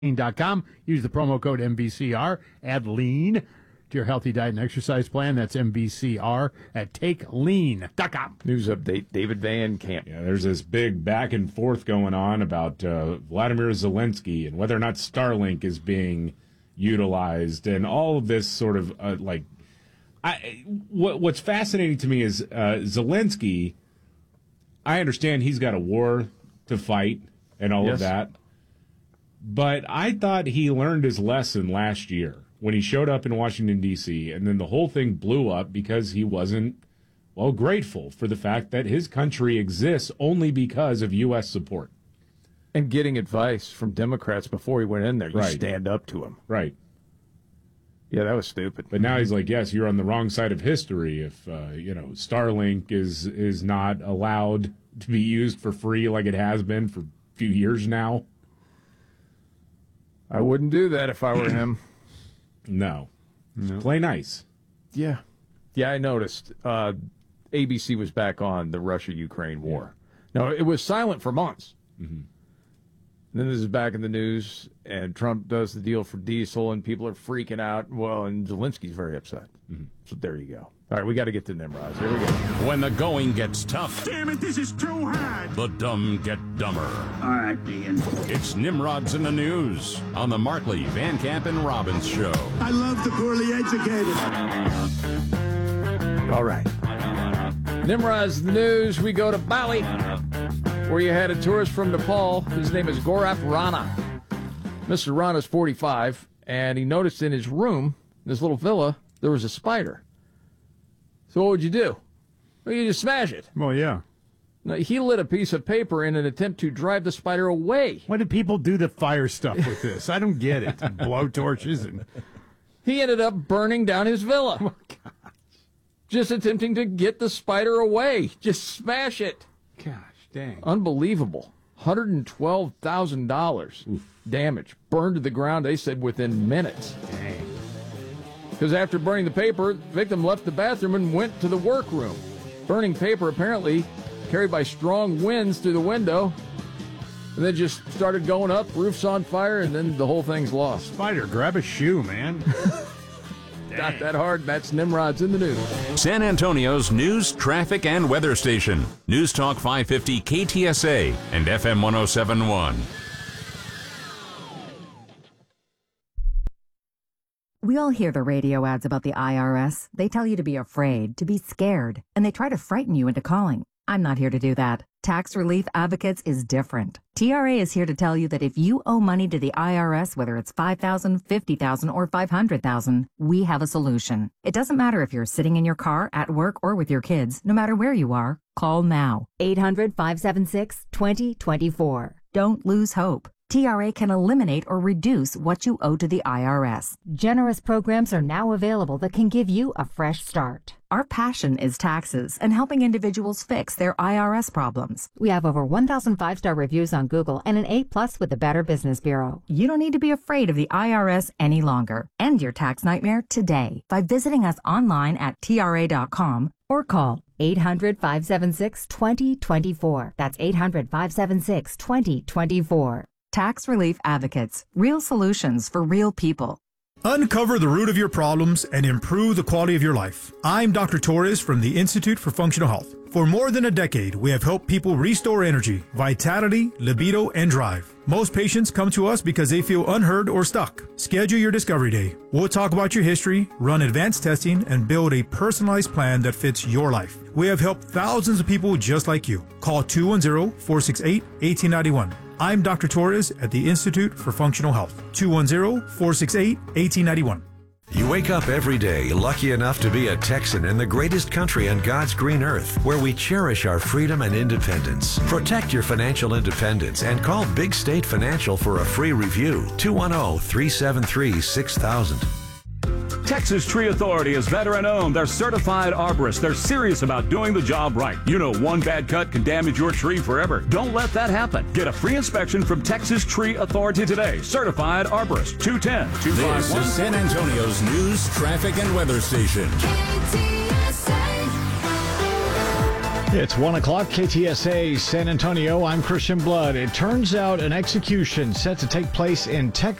lean.com. Use the promo code MVCR. Add lean to your healthy diet and exercise plan. That's MVCR at takelean.com. News update, David Van Camp. Yeah, there's this big back and forth going on about Vladimir Zelensky and whether or not Starlink is being utilized and all of this sort of what's fascinating to me is Zelensky, I understand he's got a war to fight and all of that. But I thought he learned his lesson last year when he showed up in Washington, D.C., and then the whole thing blew up because he wasn't, grateful for the fact that his country exists only because of U.S. support. And getting advice from Democrats before he went in there. You stand up to him. Right. Yeah, that was stupid. But now he's like, yes, you're on the wrong side of history if, Starlink is not allowed to be used for free like it has been for a few years now. I wouldn't do that if I were him. No. Play nice. Yeah. Yeah, I noticed. ABC was back on the Russia-Ukraine war. Yeah. No, it was silent for months. Mm-hmm. Then this is back in the news, and Trump does the deal for diesel, and people are freaking out. Well, and Zelensky's very upset. Mm-hmm. So there you go. All right, we got to get to Nimrods. Here we go. When the going gets tough. Damn it, this is too hard. The dumb get dumber. All right, Ian. It's Nimrods in the News on the Markley, Van Camp, and Robbins Show. I love the poorly educated. All right. Nimrods in the News. We go to Bali, where you had a tourist from Nepal. His name is Gaurav Rana. Mr. Rana's 45, and he noticed in his room, in his little villa, there was a spider. So what would you do? Well, you just smash it. Well, yeah. Now, he lit a piece of paper in an attempt to drive the spider away. Why do people do the fire stuff with this? I don't get it. Blow torches and... He ended up burning down his villa. Oh, gosh. Just attempting to get the spider away. Just smash it. Gosh, dang. Unbelievable. $112,000 damage. Burned to the ground, they said, within minutes. Dang. Because after burning the paper, the victim left the bathroom and went to the workroom. Burning paper apparently carried by strong winds through the window, and then just started going up, roof's on fire, and then the whole thing's lost. Spider, grab a shoe, man. Not that hard. That's Nimrod's in the News. San Antonio's news, traffic, and weather station. News Talk 550 KTSA and FM 1071. We all hear the radio ads about the IRS. They tell you to be afraid, to be scared, and they try to frighten you into calling. I'm not here to do that. Tax Relief Advocates is different. TRA is here to tell you that if you owe money to the IRS, whether it's $5,000, $50,000, or $500,000, we have a solution. It doesn't matter if you're sitting in your car, at work, or with your kids. No matter where you are, call now. 800-576-2024. Don't lose hope. TRA can eliminate or reduce what you owe to the IRS. Generous programs are now available that can give you a fresh start. Our passion is taxes and helping individuals fix their IRS problems. We have over 1,000 5-star reviews on Google and an A+ with the Better Business Bureau. You don't need to be afraid of the IRS any longer. End your tax nightmare today by visiting us online at TRA.com or call 800-576-2024. That's 800-576-2024. Tax Relief Advocates. Real solutions for real people. Uncover the root of your problems and improve the quality of your life. I'm Dr. Torres from the Institute for Functional Health. For more than a decade, we have helped people restore energy, vitality, libido, and drive. Most patients come to us because they feel unheard or stuck. Schedule your discovery day. We'll talk about your history, run advanced testing, and build a personalized plan that fits your life. We have helped thousands of people just like you. Call 210-468-1891. I'm Dr. Torres at the Institute for Functional Health. 210-468-1891. You wake up every day lucky enough to be a Texan in the greatest country on God's green earth, where we cherish our freedom and independence. Protect your financial independence and call Big State Financial for a free review. 210-373-6000. Texas Tree Authority is veteran-owned. They're certified arborists. They're serious about doing the job right. You know, one bad cut can damage your tree forever. Don't let that happen. Get a free inspection from Texas Tree Authority today. Certified arborist. 210-251. This is San Antonio's news, traffic, and weather station. It's 1 o'clock, KTSA San Antonio. I'm Christian Blood. It turns out an execution set to take place in Texas